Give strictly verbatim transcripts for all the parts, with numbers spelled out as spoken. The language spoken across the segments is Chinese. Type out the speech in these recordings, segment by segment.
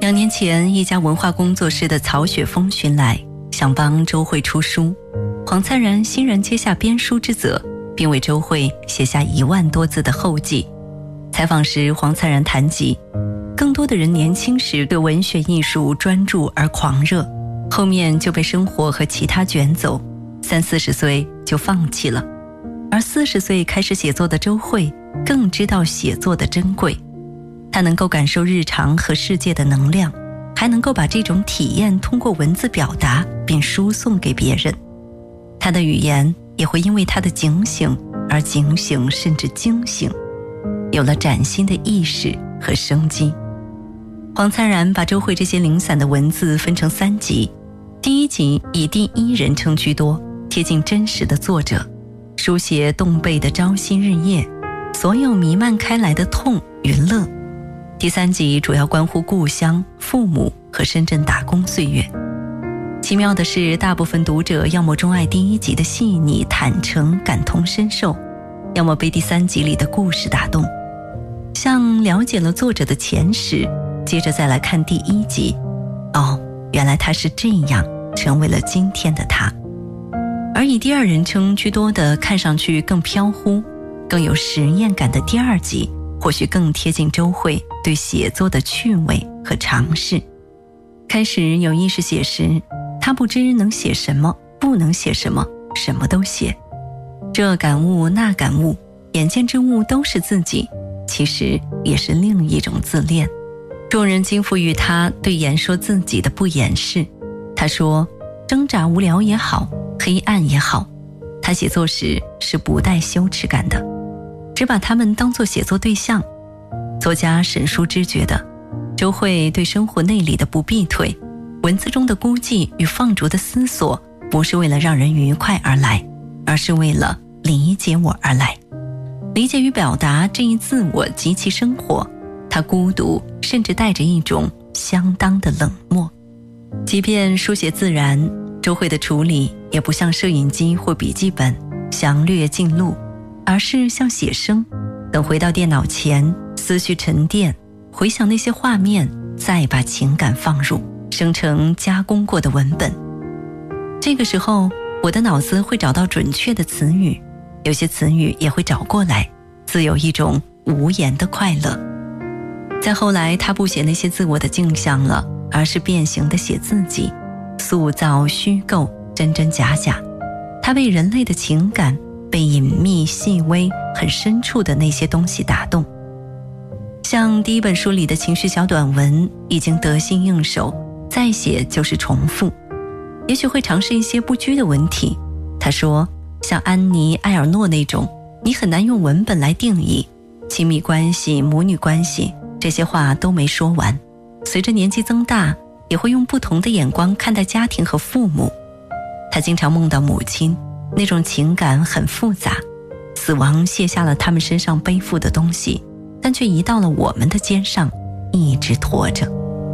两年前，一家文化工作室的曹雪峰寻来，想帮周慧出书。黄灿然欣然接下编书之责，并为周慧写下一万多字的后记。采访时，黄灿然谈及，更多的人年轻时对文学艺术专注而狂热，后面就被生活和其他卷走，三四十岁就放弃了。而四十岁开始写作的周慧，更知道写作的珍贵。他能够感受日常和世界的能量，还能够把这种体验通过文字表达并输送给别人。他的语言也会因为他的警醒而警醒，甚至惊醒，有了崭新的意识和生机。黄灿然把周慧这些零散的文字分成三集，第一集以第一人称居多，贴近真实的作者，书写动倍的朝夕日夜，所有弥漫开来的痛与乐。第三集主要关乎故乡、父母和深圳打工岁月。奇妙的是，大部分读者要么钟爱第一集的细腻坦诚感同身受，要么被第三集里的故事打动，像了解了作者的前史，接着再来看第一集，哦，原来他是这样成为了今天的他。而以第二人称居多的，看上去更飘忽更有实验感的第二集，或许更贴近周慧对写作的趣味和尝试。开始有意识写时，他不知能写什么，不能写什么，什么都写，这感悟那感悟，眼见之物都是自己，其实也是另一种自恋。众人惊付于他对言说自己的不掩饰。他说，挣扎无聊也好，黑暗也好，他写作时是不带羞耻感的，只把他们当作写作对象。作家沈书之觉得，周慧对生活内里的不避退，文字中的孤寂与放逐的思索，不是为了让人愉快而来，而是为了理解我而来。理解与表达这一自我及其生活，他孤独，甚至带着一种相当的冷漠。即便书写自然，周慧的处理也不像摄影机或笔记本详略进录，而是像写生，等回到电脑前，思绪沉淀，回想那些画面，再把情感放入，生成加工过的文本。这个时候，我的脑子会找到准确的词语，有些词语也会找过来，自有一种无言的快乐。再后来，他不写那些自我的镜像了，而是变形地写自己，塑造虚构，真真假假。他被人类的情感，被隐秘细微很深处的那些东西打动。像第一本书里的情绪小短文，已经得心应手，再写就是重复。也许会尝试一些不拘的文体。他说，像安妮·埃尔诺那种，你很难用文本来定义。亲密关系、母女关系，这些话都没说完。随着年纪增大，也会用不同的眼光看待家庭和父母。他经常梦到母亲，那种情感很复杂，死亡卸下了他们身上背负的东西，但却移到了我们的肩上，一直驮着。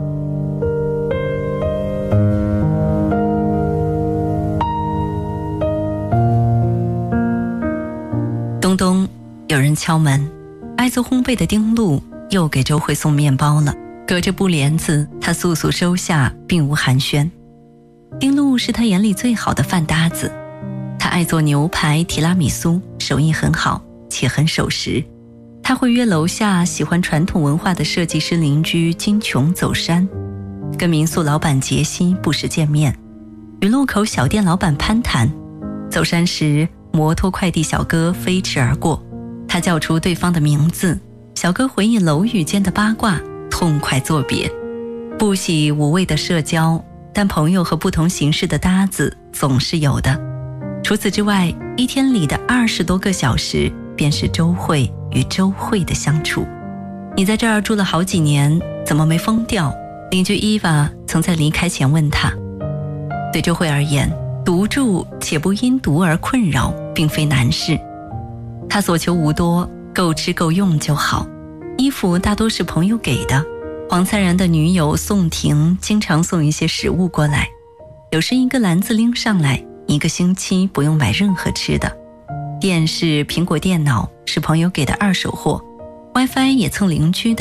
东东，有人敲门，爱做烘焙的丁路又给周慧送面包了。隔着布帘子，他速速收下，并无寒暄。丁路是他眼里最好的饭搭子，他爱做牛排、提拉米苏，手艺很好，且很守时。他会约楼下喜欢传统文化的设计师邻居金琼走山，跟民宿老板杰西不时见面，与路口小店老板攀谈。走山时，摩托快递小哥飞驰而过，他叫出对方的名字，小哥回忆楼宇间的八卦，痛快作别。不喜无谓的社交，但朋友和不同形式的搭子总是有的。除此之外，一天里的二十多个小时，便是周慧与周慧的相处。你在这儿住了好几年，怎么没疯掉？邻居伊娃曾在离开前问他。对周慧而言，独住且不因独而困扰，并非难事。他所求无多，够吃够用就好。衣服大多是朋友给的，黄灿然的女友宋婷经常送一些食物过来，有时一个篮子拎上来，一个星期不用买任何吃的。电视、苹果电脑是朋友给的二手货， WiFi 也蹭邻居的，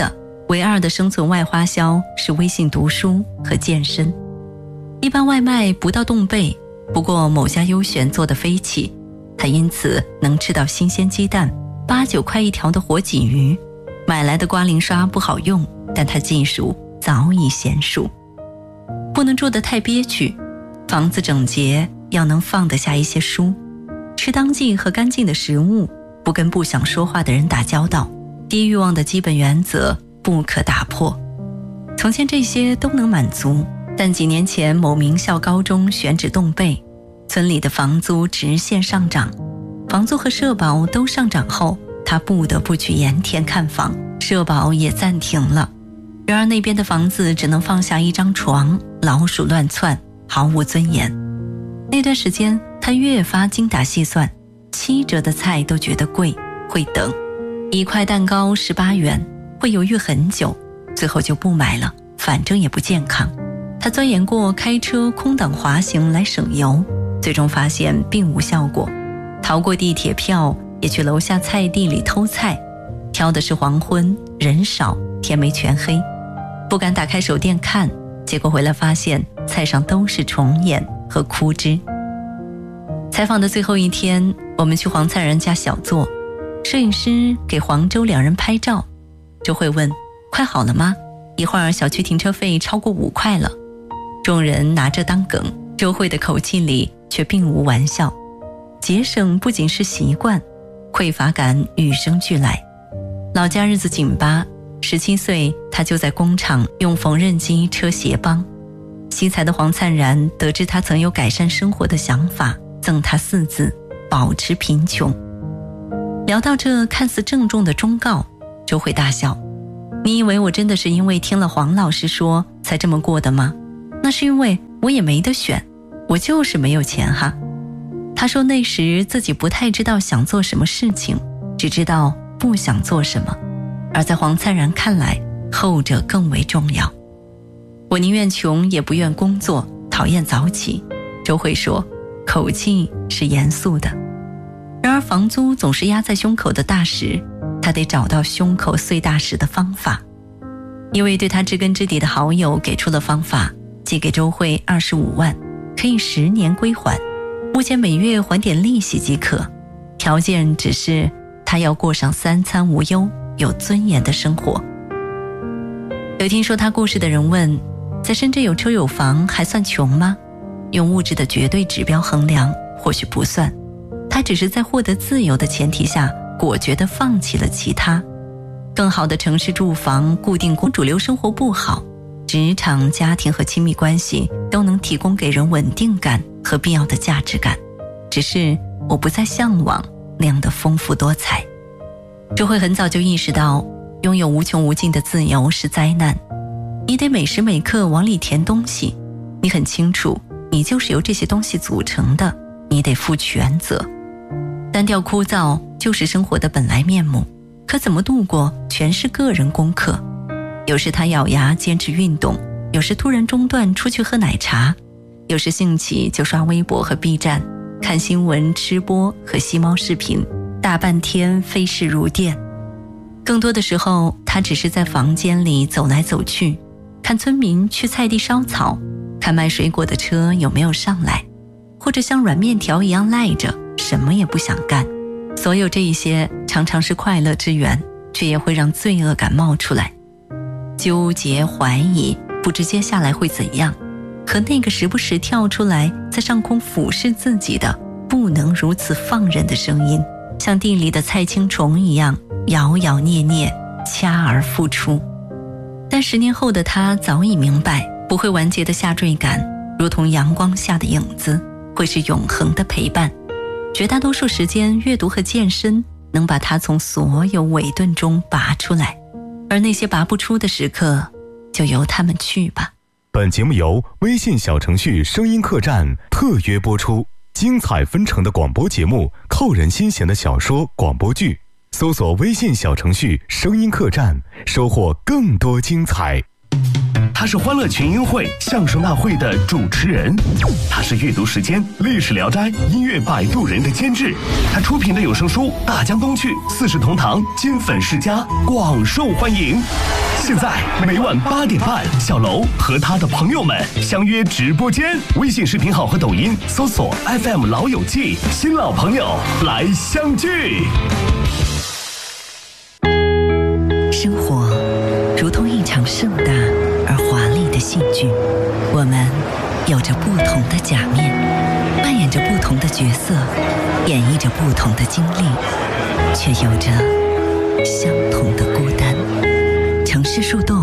唯二的生存外花销是微信读书和健身。一般外卖不到冻贝，不过某家优选做的飞起，他因此能吃到新鲜鸡蛋，八九块一条的活鲫鱼。买来的刮鳞刷不好用，但他技术早已娴熟。不能住得太憋屈，房子整洁，要能放得下一些书，吃当季和干净的食物，不跟不想说话的人打交道，低欲望的基本原则不可打破。从前这些都能满足，但几年前某名校高中选址冻贝，村里的房租直线上涨，房租和社保都上涨后，他不得不去盐田看房，社保也暂停了。然而那边的房子只能放下一张床，老鼠乱窜，毫无尊严。那段时间他越发精打细算，七折的菜都觉得贵，会等。一块蛋糕十八元，会犹豫很久，最后就不买了，反正也不健康。他钻研过开车空档滑行来省油，最终发现并无效果。逃过地铁票，也去楼下菜地里偷菜，挑的是黄昏，人少，天没全黑，不敢打开手电看，结果回来发现菜上都是虫眼和枯枝。采访的最后一天，我们去黄灿然家小坐，摄影师给黄周两人拍照。周慧问：快好了吗？一会儿小区停车费超过五块了。众人拿着当梗，周慧的口气里却并无玩笑。节省不仅是习惯，匮乏感与生俱来。老家日子紧巴，十七岁他就在工厂用缝纫机车鞋帮。惜才的黄灿然得知他曾有改善生活的想法，赠他四字：保持贫穷。聊到这看似郑重的忠告，周慧大笑：你以为我真的是因为听了黄老师说才这么过的吗？那是因为我也没得选，我就是没有钱哈。他说那时自己不太知道想做什么事情，只知道不想做什么，而在黄灿然看来，后者更为重要。我宁愿穷也不愿工作，讨厌早起。周慧说，口气是严肃的。然而房租总是压在胸口的大石，他得找到胸口碎大石的方法。一位对他知根知底的好友给出了方法，寄给周慧二十五万，可以十年归还，目前每月还点利息即可，条件只是他要过上三餐无忧、有尊严的生活。有听说他故事的人问，在深圳有车有房还算穷吗？用物质的绝对指标衡量，或许不算。他只是在获得自由的前提下，果决地放弃了其他。更好的城市住房、固定工主流生活不好，职场、家庭和亲密关系都能提供给人稳定感和必要的价值感，只是我不再向往那样的丰富多彩。周慧很早就意识到，拥有无穷无尽的自由是灾难，你得每时每刻往里填东西，你很清楚你就是由这些东西组成的，你得负全责。单调枯燥就是生活的本来面目，可怎么度过全是个人功课。有时他咬牙坚持运动，有时突然中断出去喝奶茶，有时兴起就刷微博和 B 站，看新闻、吃播和吸猫视频，大半天飞逝如电。更多的时候，他只是在房间里走来走去，看村民去菜地烧草，看卖水果的车有没有上来，或者像软面条一样赖着，什么也不想干。所有这一些常常是快乐之源，却也会让罪恶感冒出来。纠结怀疑，不知接下来会怎样，和那个时不时跳出来在上空俯视自己的不能如此放任的声音，像地里的菜青虫一样摇摇捏捏，掐而复出。但十年后的他早已明白，不会完结的下坠感如同阳光下的影子，会是永恒的陪伴。绝大多数时间，阅读和健身能把他从所有伪盾中拔出来，而那些拔不出的时刻，就由他们去吧。 本节目由微信小程序声音客栈特约播出，精彩纷呈的广播节目，扣人心弦的小说广播剧，搜索微信小程序声音客栈，收获更多精彩。 他是欢乐群英会相声大会的主持人，他是阅读时间历史聊斋音乐摆渡人的监制，他出品的有声书大江东去四世同堂金粉世家广受欢迎。 现在每晚八点半，小楼和他的朋友们相约直播间，微信视频号和抖音搜索 F M 老友记，新老朋友来相聚。 生活如同一场盛大而华丽的戏剧，我们有着不同的假面，扮演着不同的角色，演绎着不同的经历，却有着相同的孤单。城市树洞